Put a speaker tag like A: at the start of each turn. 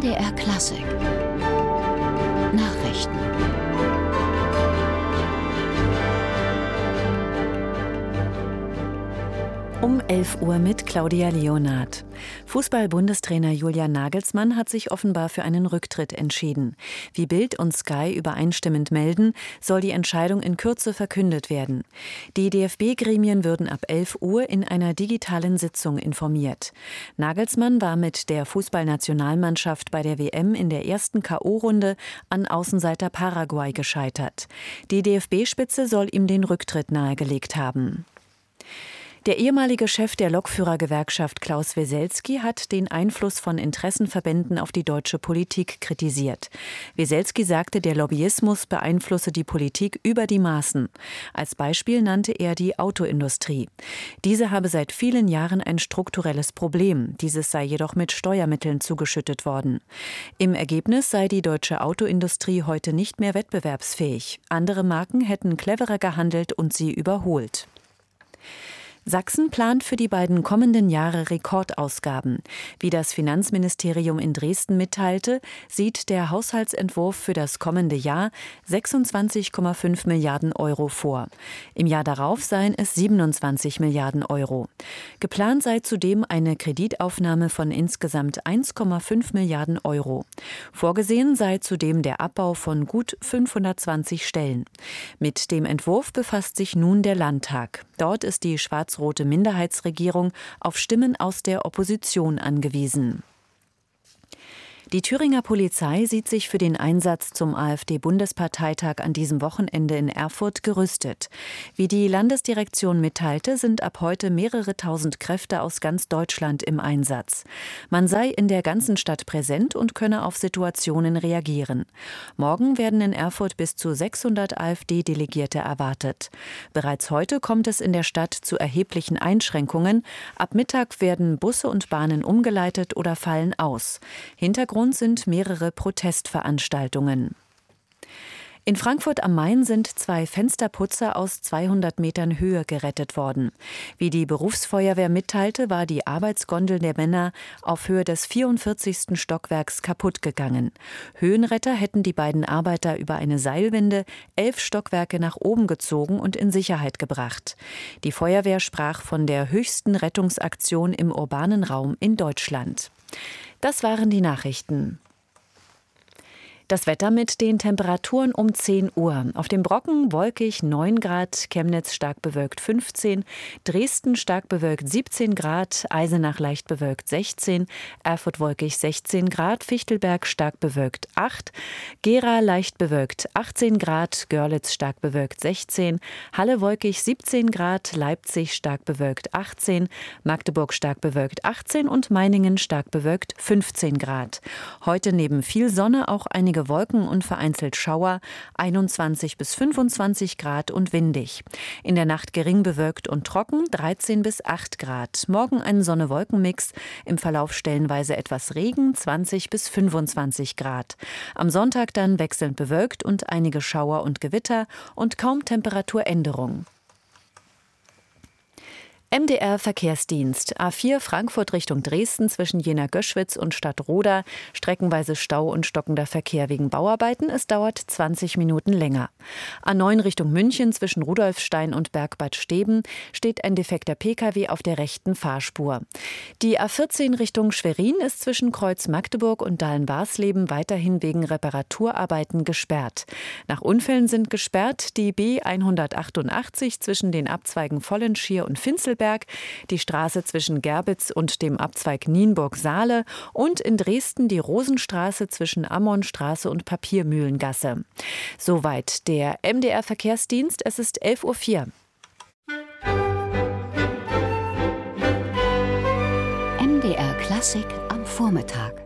A: MDR Klassik Nachrichten.
B: Um 11 Uhr mit Claudia Leonhardt. Fußball-Bundestrainer Julian Nagelsmann hat sich offenbar für einen Rücktritt entschieden. Wie Bild und Sky übereinstimmend melden, soll die Entscheidung in Kürze verkündet werden. Die DFB-Gremien würden ab 11 Uhr in einer digitalen Sitzung informiert. Nagelsmann war mit der Fußballnationalmannschaft bei der WM in der ersten K.O.-Runde an Außenseiter Paraguay gescheitert. Die DFB-Spitze soll ihm den Rücktritt nahegelegt haben. Der ehemalige Chef der Lokführergewerkschaft Klaus Weselski hat den Einfluss von Interessenverbänden auf die deutsche Politik kritisiert. Weselski sagte, der Lobbyismus beeinflusse die Politik über die Maßen. Als Beispiel nannte er die Autoindustrie. Diese habe seit vielen Jahren ein strukturelles Problem. Dieses sei jedoch mit Steuermitteln zugeschüttet worden. Im Ergebnis sei die deutsche Autoindustrie heute nicht mehr wettbewerbsfähig. Andere Marken hätten cleverer gehandelt und sie überholt. Sachsen plant für die beiden kommenden Jahre Rekordausgaben. Wie das Finanzministerium in Dresden mitteilte, sieht der Haushaltsentwurf für das kommende Jahr 26,5 Milliarden Euro vor. Im Jahr darauf seien es 27 Milliarden Euro. Geplant sei zudem eine Kreditaufnahme von insgesamt 1,5 Milliarden Euro. Vorgesehen sei zudem der Abbau von gut 520 Stellen. Mit dem Entwurf befasst sich nun der Landtag. Dort ist die schwarz-rote Minderheitsregierung auf Stimmen aus der Opposition angewiesen. Die Thüringer Polizei sieht sich für den Einsatz zum AfD-Bundesparteitag an diesem Wochenende in Erfurt gerüstet. Wie die Landesdirektion mitteilte, sind ab heute mehrere tausend Kräfte aus ganz Deutschland im Einsatz. Man sei in der ganzen Stadt präsent und könne auf Situationen reagieren. Morgen werden in Erfurt bis zu 600 AfD-Delegierte erwartet. Bereits heute kommt es in der Stadt zu erheblichen Einschränkungen. Ab Mittag werden Busse und Bahnen umgeleitet oder fallen aus. Hintergrund sind mehrere Protestveranstaltungen. In Frankfurt am Main sind 2 Fensterputzer aus 200 Metern Höhe gerettet worden. Wie die Berufsfeuerwehr mitteilte, war die Arbeitsgondel der Männer auf Höhe des 44. Stockwerks kaputt gegangen. Höhenretter hätten die beiden Arbeiter über eine Seilwinde 11 Stockwerke nach oben gezogen und in Sicherheit gebracht. Die Feuerwehr sprach von der höchsten Rettungsaktion im urbanen Raum in Deutschland. Das waren die Nachrichten. Das Wetter mit den Temperaturen um 10 Uhr. Auf dem Brocken wolkig 9 Grad, Chemnitz stark bewölkt 15, Dresden stark bewölkt 17 Grad, Eisenach leicht bewölkt 16, Erfurt wolkig 16 Grad, Fichtelberg stark bewölkt 8, Gera leicht bewölkt 18 Grad, Görlitz stark bewölkt 16, Halle wolkig 17 Grad, Leipzig stark bewölkt 18, Magdeburg stark bewölkt 18 und Meiningen stark bewölkt 15 Grad. Heute neben viel Sonne auch einige Wolken und vereinzelt Schauer, 21 bis 25 Grad und windig. In der Nacht gering bewölkt und trocken, 13 bis 8 Grad. Morgen ein Sonne-Wolken-Mix, im Verlauf stellenweise etwas Regen, 20 bis 25 Grad. Am Sonntag dann wechselnd bewölkt und einige Schauer und Gewitter und kaum Temperaturänderung. MDR Verkehrsdienst. A4 Frankfurt Richtung Dresden zwischen Jena-Göschwitz und Stadtroda. Streckenweise Stau und stockender Verkehr wegen Bauarbeiten. Es dauert 20 Minuten länger. A9 Richtung München zwischen Rudolfstein und Bergbad Steben steht ein defekter Pkw auf der rechten Fahrspur. Die A14 Richtung Schwerin ist zwischen Kreuz Magdeburg und Dahlen-Barsleben weiterhin wegen Reparaturarbeiten gesperrt. Nach Unfällen sind gesperrt die B188 zwischen den Abzweigen Vollenschier und Finzelberg, die Straße zwischen Gerbitz und dem Abzweig Nienburg-Saale und in Dresden die Rosenstraße zwischen Ammonstraße und Papiermühlengasse. Soweit der MDR Verkehrsdienst. Es ist 11:04 Uhr.
A: MDR Klassik am Vormittag.